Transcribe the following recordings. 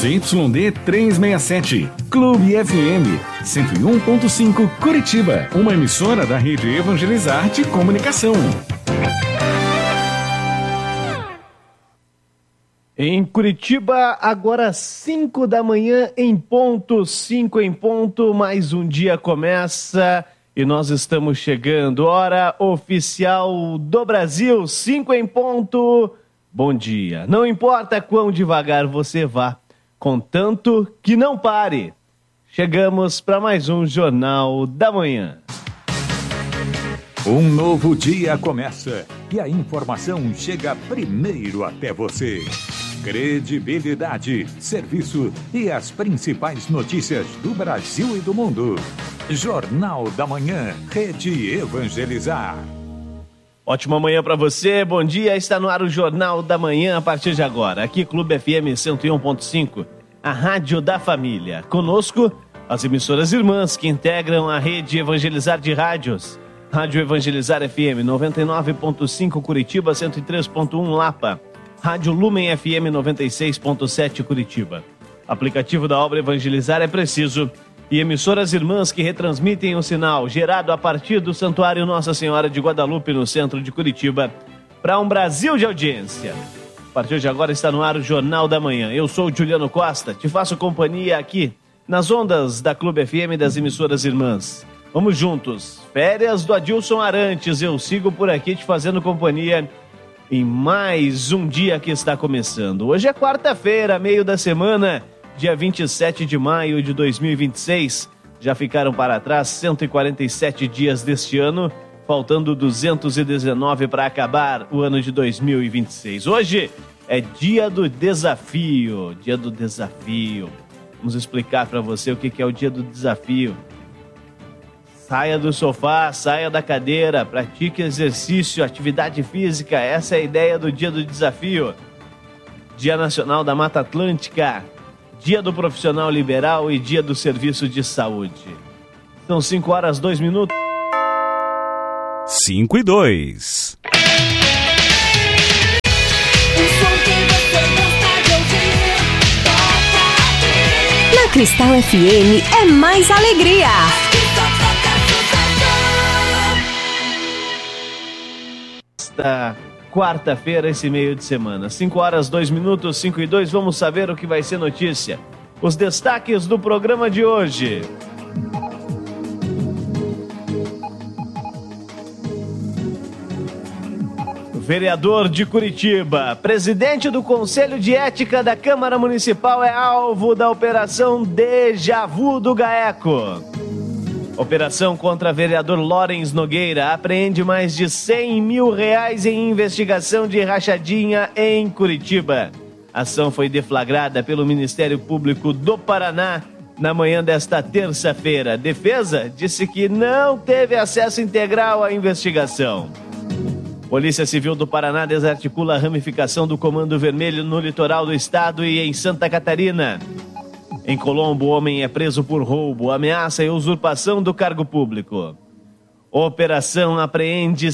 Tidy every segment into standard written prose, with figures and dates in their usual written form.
ZYD 367, Clube FM 101.5 Curitiba, uma emissora da Rede Evangelizar de Comunicação. Em Curitiba, agora 5 da manhã em ponto, 5 em ponto, mais um dia começa e nós estamos chegando. Hora oficial do Brasil, 5 em ponto. Bom dia. Não importa quão devagar você vá, contanto que não pare. Chegamos para mais um Jornal da Manhã. Um novo dia começa e a informação chega primeiro até você. Credibilidade, serviço e as principais notícias do Brasil e do mundo. Jornal da Manhã, Rede Evangelizar. Ótima manhã para você, bom dia, está no ar o Jornal da Manhã a partir de agora. Aqui Clube FM 101.5, a Rádio da Família. Conosco, as emissoras irmãs que integram a Rede Evangelizar de Rádios. Rádio Evangelizar FM 99.5 Curitiba, 103.1 Lapa. Rádio Lumen FM 96.7 Curitiba. Aplicativo da obra Evangelizar é preciso. E emissoras irmãs que retransmitem o sinal gerado a partir do Santuário Nossa Senhora de Guadalupe, no centro de Curitiba, para um Brasil de audiência. A partir de agora está no ar o Jornal da Manhã. Eu sou o Juliano Costa, te faço companhia aqui nas ondas da Clube FM e das emissoras irmãs. Vamos juntos. Férias do Adilson Arantes, eu sigo por aqui te fazendo companhia em mais um dia que está começando. Hoje é quarta-feira, meio da semana, dia 27 de maio de 2026. Já ficaram para trás 147 dias deste ano, faltando 219 para acabar o ano de 2026. Hoje é dia do desafio, dia do desafio. Vamos explicar para você o que é o dia do desafio. Saia do sofá, saia da cadeira, pratique exercício, atividade física. Essa é a ideia do dia do desafio. Dia Nacional da Mata Atlântica, Dia do Profissional Liberal e Dia do Serviço de Saúde. São 5 horas, 2 minutos. 5 e 2. Na Cristal FM é mais alegria. Esta quarta-feira, esse meio de semana. 5 horas, 2 minutos, 5 e 2. Vamos saber o que vai ser notícia. Os destaques do programa de hoje. Vereador de Curitiba, presidente do Conselho de Ética da Câmara Municipal é alvo da Operação Déjà Vu do GAECO. Operação contra vereador Lawrence Nogueira apreende mais de R$100 mil em investigação de rachadinha em Curitiba. A ação foi deflagrada pelo Ministério Público do Paraná na manhã desta terça-feira. Defesa disse que não teve acesso integral à investigação. Polícia Civil do Paraná desarticula a ramificação do Comando Vermelho no litoral do estado e em Santa Catarina. Em Colombo, o homem é preso por roubo, ameaça e usurpação do cargo público. Operação apreende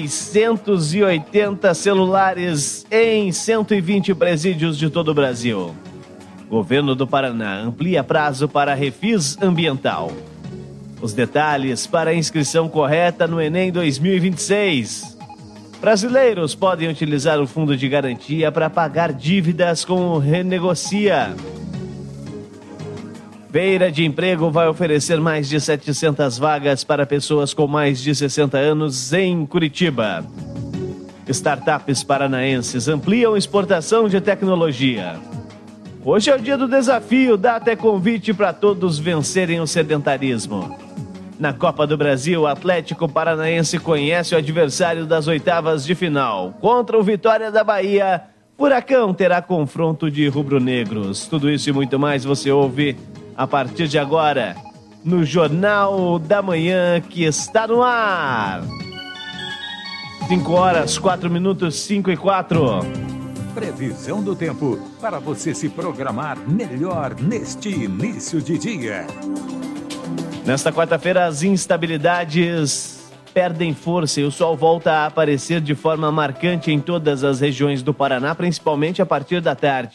680 celulares em 120 presídios de todo o Brasil. Governo do Paraná amplia prazo para refis ambiental. Os detalhes para a inscrição correta no Enem 2026. Brasileiros podem utilizar o fundo de garantia para pagar dívidas com o Renegocia. Feira de Emprego vai oferecer mais de 700 vagas para pessoas com mais de 60 anos em Curitiba. Startups paranaenses ampliam exportação de tecnologia. Hoje é o dia do desafio, dá até convite para todos vencerem o sedentarismo. Na Copa do Brasil, o Atlético Paranaense conhece o adversário das oitavas de final. Contra o Vitória da Bahia, Furacão terá confronto de rubro-negros. Tudo isso e muito mais você ouve a partir de agora, no Jornal da Manhã, que está no ar. 5 horas, 4 minutos, 5 e 4. Previsão do tempo, para você se programar melhor neste início de dia. Nesta quarta-feira, as instabilidades perdem força e o sol volta a aparecer de forma marcante em todas as regiões do Paraná, principalmente a partir da tarde.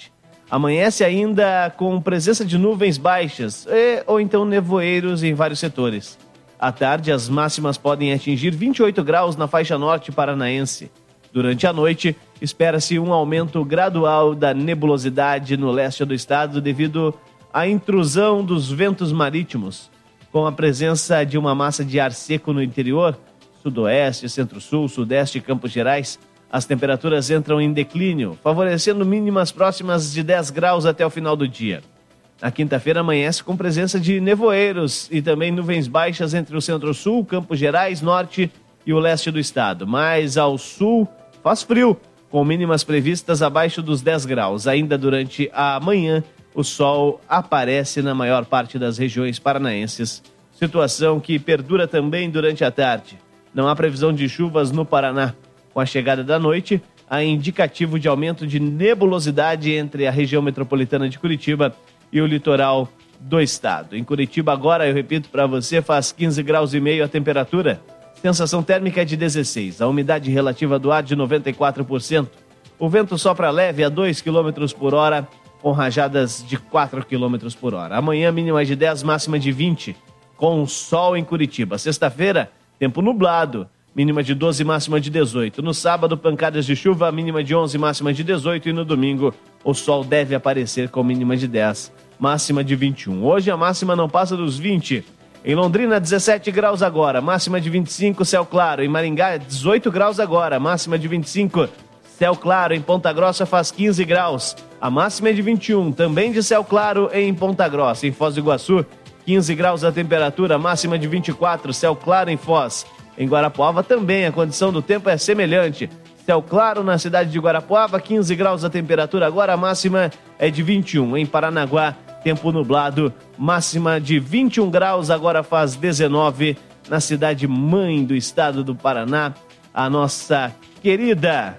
Amanhece ainda com presença de nuvens baixas ou então nevoeiros em vários setores. À tarde, as máximas podem atingir 28 graus na faixa norte paranaense. Durante a noite, espera-se um aumento gradual da nebulosidade no leste do estado devido à intrusão dos ventos marítimos, com a presença de uma massa de ar seco no interior, sudoeste, centro-sul, sudeste e Campos Gerais. As temperaturas entram em declínio, favorecendo mínimas próximas de 10 graus até o final do dia. Na quinta-feira amanhece com presença de nevoeiros e também nuvens baixas entre o centro-sul, Campos Gerais, norte e o leste do estado. Mais ao sul faz frio, com mínimas previstas abaixo dos 10 graus. Ainda durante a manhã, o sol aparece na maior parte das regiões paranaenses, situação que perdura também durante a tarde. Não há previsão de chuvas no Paraná. Com a chegada da noite, há indicativo de aumento de nebulosidade entre a região metropolitana de Curitiba e o litoral do estado. Em Curitiba agora, eu repito para você, faz 15 graus e meio a temperatura. Sensação térmica de 16, a umidade relativa do ar de 94%. O vento sopra leve a 2 km por hora, com rajadas de 4 km por hora. Amanhã, mínima de 10, máxima de 20, com sol em Curitiba. Sexta-feira, tempo nublado, mínima de 12, máxima de 18. No sábado, pancadas de chuva, mínima de 11, máxima de 18. E no domingo, o sol deve aparecer com mínima de 10, máxima de 21. Hoje a máxima não passa dos 20. Em Londrina, 17 graus agora, máxima de 25, céu claro. Em Maringá, 18 graus agora, máxima de 25, céu claro. Em Ponta Grossa faz 15 graus, a máxima é de 21, também de céu claro em Ponta Grossa. Em Foz do Iguaçu, 15 graus a temperatura, máxima de 24, céu claro em Foz. Em Guarapuava também a condição do tempo é semelhante. Céu claro na cidade de Guarapuava, 15 graus a temperatura agora, a máxima é de 21. Em Paranaguá, tempo nublado, máxima de 21 graus, agora faz 19 na cidade mãe do estado do Paraná, a nossa querida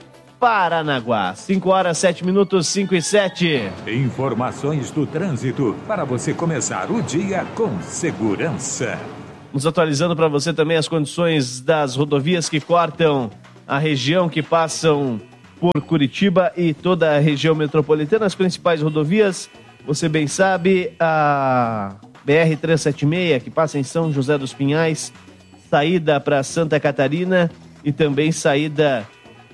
Paranaguá. 5 horas, 7 minutos, 5 e 7. Informações do trânsito para você começar o dia com segurança. Nos atualizando para você também as condições das rodovias que cortam a região, que passam por Curitiba e toda a região metropolitana. As principais rodovias, você bem sabe, a BR-376, que passa em São José dos Pinhais, saída para Santa Catarina e também saída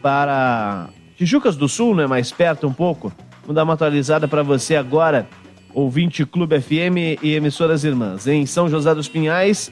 para Tijucas do Sul, né, mais perto um pouco. Vamos dar uma atualizada para você agora, ouvinte Clube FM e emissoras irmãs. Em São José dos Pinhais,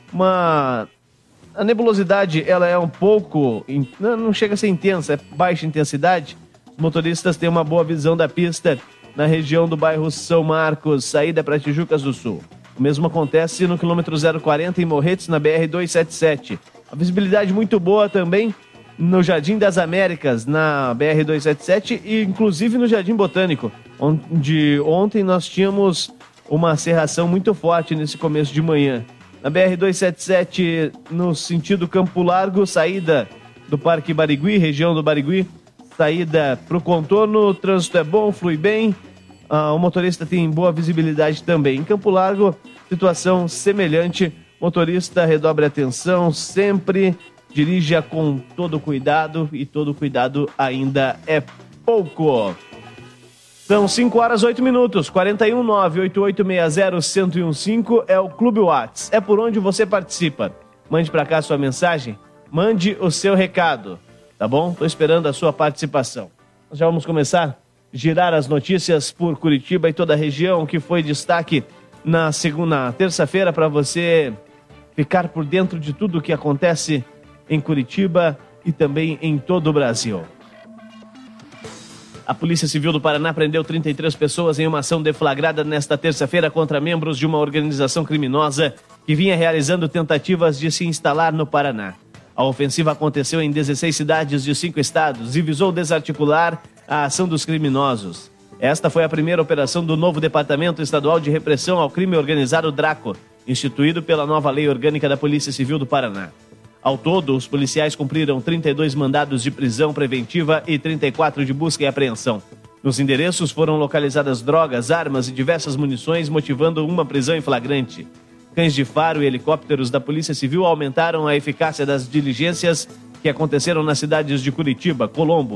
a nebulosidade ela é um pouco, não chega a ser intensa, é baixa intensidade. Os motoristas têm uma boa visão da pista na região do bairro São Marcos, saída para Tijucas do Sul. O mesmo acontece no quilômetro 040 em Morretes, na BR-277. A visibilidade muito boa também no Jardim das Américas, na BR-277 e inclusive no Jardim Botânico, onde ontem nós tínhamos uma cerração muito forte nesse começo de manhã. Na BR-277, no sentido Campo Largo, saída do Parque Barigui, região do Barigui, saída para o contorno, o trânsito é bom, flui bem, o motorista tem boa visibilidade também. Em Campo Largo, situação semelhante, motorista redobre a atenção, sempre dirija com todo cuidado e todo cuidado ainda é pouco. São 5 horas 8 minutos, 419-8860-1015 é o Clube Whats. É por onde você participa. Mande para cá sua mensagem, mande o seu recado, tá bom? Estou esperando a sua participação. Nós já vamos começar a girar as notícias por Curitiba e toda a região, que foi destaque na terça-feira, para você ficar por dentro de tudo o que acontece em Curitiba e também em todo o Brasil. A Polícia Civil do Paraná prendeu 33 pessoas em uma ação deflagrada nesta terça-feira contra membros de uma organização criminosa que vinha realizando tentativas de se instalar no Paraná. A ofensiva aconteceu em 16 cidades de 5 estados e visou desarticular a ação dos criminosos. Esta foi a primeira operação do novo Departamento Estadual de Repressão ao Crime Organizado DRACO, instituído pela nova Lei Orgânica da Polícia Civil do Paraná. Ao todo, os policiais cumpriram 32 mandados de prisão preventiva e 34 de busca e apreensão. Nos endereços foram localizadas drogas, armas e diversas munições, motivando uma prisão em flagrante. Cães de faro e helicópteros da Polícia Civil aumentaram a eficácia das diligências que aconteceram nas cidades de Curitiba, Colombo,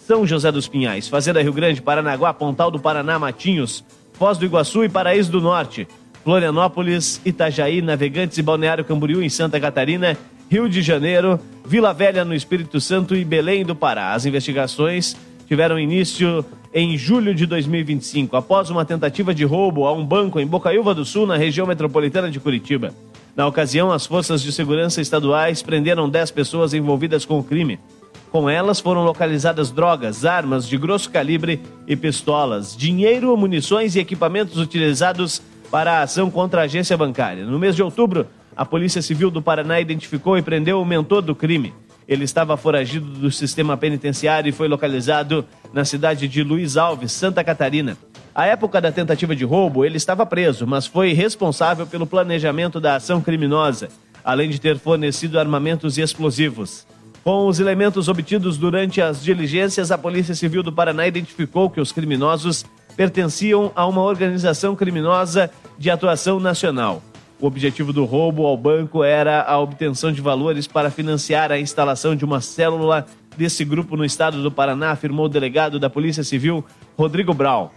São José dos Pinhais, Fazenda Rio Grande, Paranaguá, Pontal do Paraná, Matinhos, Foz do Iguaçu e Paraíso do Norte, Florianópolis, Itajaí, Navegantes e Balneário Camboriú em Santa Catarina, Rio de Janeiro, Vila Velha no Espírito Santo e Belém do Pará. As investigações tiveram início em julho de 2025, após uma tentativa de roubo a um banco em Bocaiúva do Sul, na região metropolitana de Curitiba. Na ocasião, as forças de segurança estaduais prenderam 10 pessoas envolvidas com o crime. Com elas foram localizadas drogas, armas de grosso calibre e pistolas, dinheiro, munições e equipamentos utilizados para a ação contra a agência bancária. No mês de outubro, a Polícia Civil do Paraná identificou e prendeu o mentor do crime. Ele estava foragido do sistema penitenciário e foi localizado na cidade de Luiz Alves, Santa Catarina. À época da tentativa de roubo, ele estava preso, mas foi responsável pelo planejamento da ação criminosa, além de ter fornecido armamentos e explosivos. Com os elementos obtidos durante as diligências, a Polícia Civil do Paraná identificou que os criminosos pertenciam a uma organização criminosa de atuação nacional. O objetivo do roubo ao banco era a obtenção de valores para financiar a instalação de uma célula desse grupo no estado do Paraná, afirmou o delegado da Polícia Civil, Rodrigo Brau.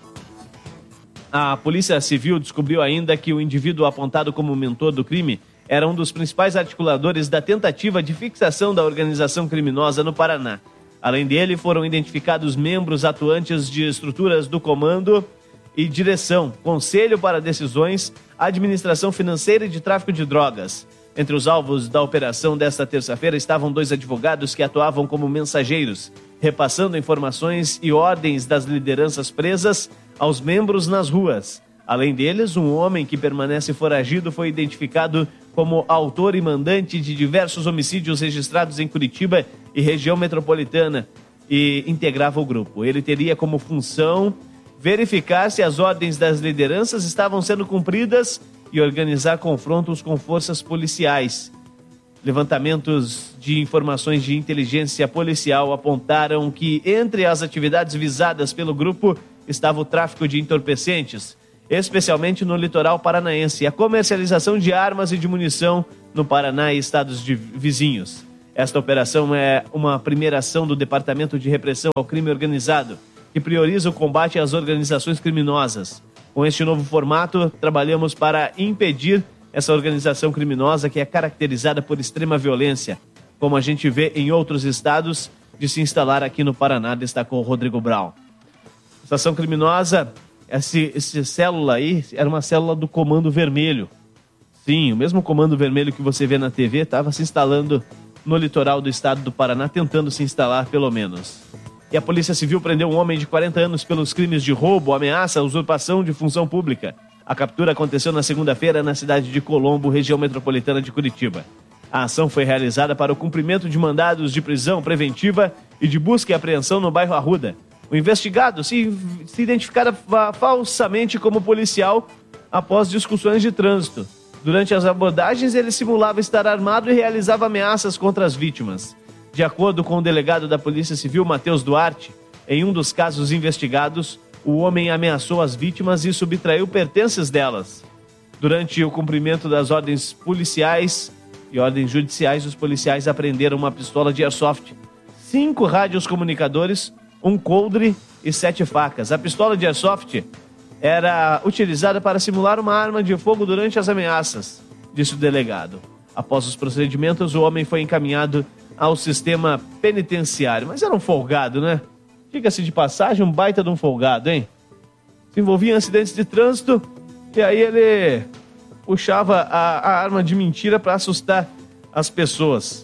A Polícia Civil descobriu ainda que o indivíduo apontado como mentor do crime era um dos principais articuladores da tentativa de fixação da organização criminosa no Paraná. Além dele, foram identificados membros atuantes de estruturas do comando e direção, conselho para decisões, administração financeira e de tráfico de drogas. Entre os alvos da operação desta terça-feira estavam 2 advogados que atuavam como mensageiros, repassando informações e ordens das lideranças presas aos membros nas ruas. Além deles, um homem que permanece foragido foi identificado como autor e mandante de diversos homicídios registrados em Curitiba e região metropolitana e integrava o grupo. Ele teria como função verificar se as ordens das lideranças estavam sendo cumpridas e organizar confrontos com forças policiais. Levantamentos de informações de inteligência policial apontaram que entre as atividades visadas pelo grupo estava o tráfico de entorpecentes, especialmente no litoral paranaense, e a comercialização de armas e de munição no Paraná e estados vizinhos. Esta operação é uma primeira ação do Departamento de Repressão ao Crime Organizado, que prioriza o combate às organizações criminosas. Com este novo formato, trabalhamos para impedir essa organização criminosa que é caracterizada por extrema violência, como a gente vê em outros estados, de se instalar aqui no Paraná, destacou Rodrigo Brau. Essa ação criminosa, essa célula aí, era uma célula do Comando Vermelho. Sim, o mesmo Comando Vermelho que você vê na TV estava se instalando no litoral do estado do Paraná, tentando se instalar pelo menos. E a Polícia Civil prendeu um homem de 40 anos pelos crimes de roubo, ameaça, usurpação de função pública. A captura aconteceu na segunda-feira na cidade de Colombo, região metropolitana de Curitiba. A ação foi realizada para o cumprimento de mandados de prisão preventiva e de busca e apreensão no bairro Arruda. O investigado se identificara falsamente como policial após discussões de trânsito. Durante as abordagens, ele simulava estar armado e realizava ameaças contra as vítimas. De acordo com o delegado da Polícia Civil, Matheus Duarte, em um dos casos investigados, o homem ameaçou as vítimas e subtraiu pertences delas. Durante o cumprimento das ordens policiais e ordens judiciais, os policiais apreenderam uma pistola de airsoft, 5 rádios comunicadores, um coldre e 7 facas. A pistola de airsoft era utilizada para simular uma arma de fogo durante as ameaças, disse o delegado. Após os procedimentos, o homem foi encaminhado ao sistema penitenciário. Mas era um folgado, né? Diga-se de passagem, um baita de um folgado, hein? Se envolvia em acidentes de trânsito e aí ele puxava a arma de mentira para assustar as pessoas.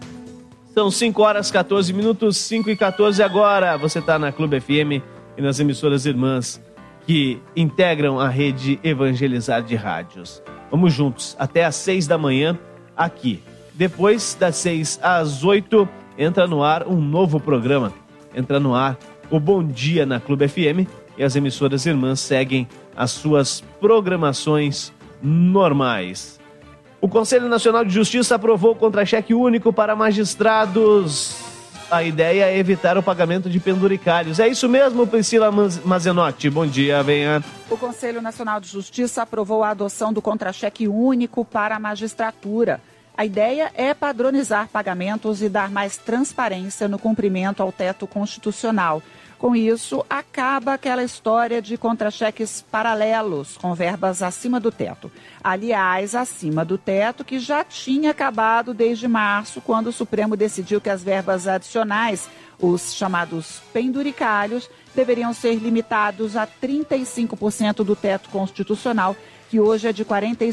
São 5 horas 14 minutos, 5 e 14 agora. Você está na Clube FM e nas emissoras irmãs que integram a rede Evangelizar de Rádios. Vamos juntos até às 6 da manhã aqui. Depois das 6 às 8, entra no ar um novo programa. Entra no ar o Bom Dia na Clube FM e as emissoras irmãs seguem as suas programações normais. O Conselho Nacional de Justiça aprovou o contra-cheque único para magistrados. A ideia é evitar o pagamento de penduricários. É isso mesmo, Priscila Mazenotti? Bom dia, venha. O Conselho Nacional de Justiça aprovou a adoção do contra-cheque único para a magistratura. A ideia é padronizar pagamentos e dar mais transparência no cumprimento ao teto constitucional. Com isso, acaba aquela história de contra-cheques paralelos com verbas acima do teto. Aliás, acima do teto que já tinha acabado desde março, quando o Supremo decidiu que as verbas adicionais, os chamados penduricalhos, deveriam ser limitados a 35% do teto constitucional, que hoje é de R$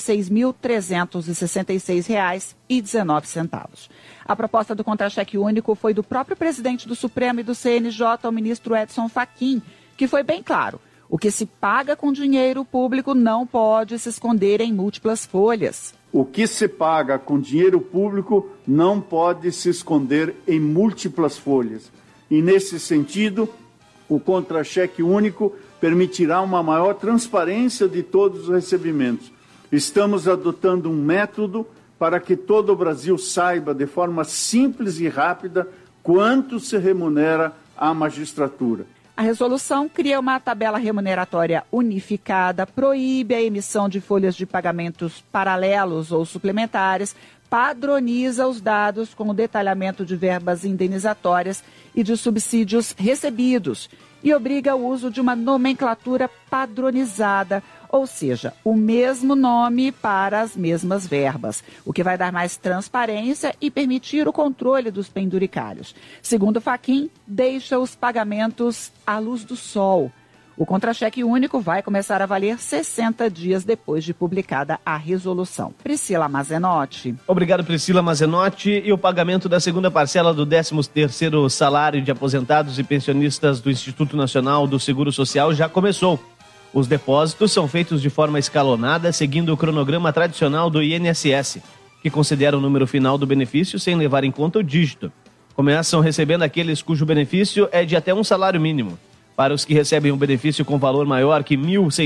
46.366,19. A proposta do contra-cheque único foi do próprio presidente do Supremo e do CNJ, o ministro Edson Fachin, que foi bem claro. O que se paga com dinheiro público não pode se esconder em múltiplas folhas. O que se paga com dinheiro público não pode se esconder em múltiplas folhas. E, nesse sentido, o contra-cheque único permitirá uma maior transparência de todos os recebimentos. Estamos adotando um método para que todo o Brasil saiba de forma simples e rápida quanto se remunera a magistratura. A resolução cria uma tabela remuneratória unificada, proíbe a emissão de folhas de pagamentos paralelos ou suplementares, padroniza os dados com o detalhamento de verbas indenizatórias e de subsídios recebidos e obriga o uso de uma nomenclatura padronizada, ou seja, o mesmo nome para as mesmas verbas, o que vai dar mais transparência e permitir o controle dos penduricalhos. Segundo Fachin, deixa os pagamentos à luz do sol. O contra-cheque único vai começar a valer 60 dias depois de publicada a resolução. Priscila Mazenotti. Obrigado, Priscila Mazenotti. E o pagamento da segunda parcela do 13º salário de aposentados e pensionistas do Instituto Nacional do Seguro Social já começou. Os depósitos são feitos de forma escalonada, seguindo o cronograma tradicional do INSS, que considera o número final do benefício sem levar em conta o dígito. Começam recebendo aqueles cujo benefício é de até um salário mínimo. Para os que recebem um benefício com valor maior que R$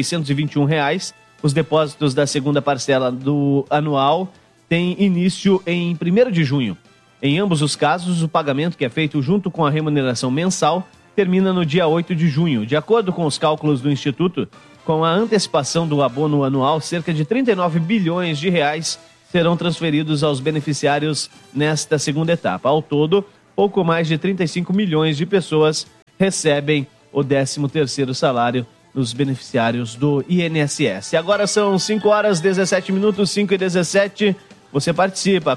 1.621, os depósitos da segunda parcela do anual têm início em 1º de junho. Em ambos os casos, o pagamento, que é feito junto com a remuneração mensal, termina no dia 8 de junho. De acordo com os cálculos do Instituto, com a antecipação do abono anual, cerca de 39 bilhões de reais serão transferidos aos beneficiários nesta segunda etapa. Ao todo, pouco mais de 35 milhões de pessoas recebem o 13º salário dos beneficiários do INSS. Agora são 5h17, 5h17. Você participa,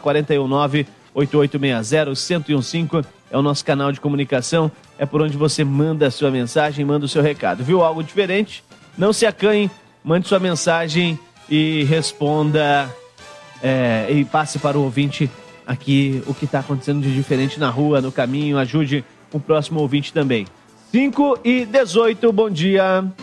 419-8860-1015 é o nosso canal de comunicação. É por onde você manda a sua mensagem, manda o seu recado. Viu algo diferente? Não se acanhe, mande sua mensagem e responda e passe para o ouvinte aqui o que está acontecendo de diferente na rua, no caminho. Ajude o próximo ouvinte também. 5h18, bom dia.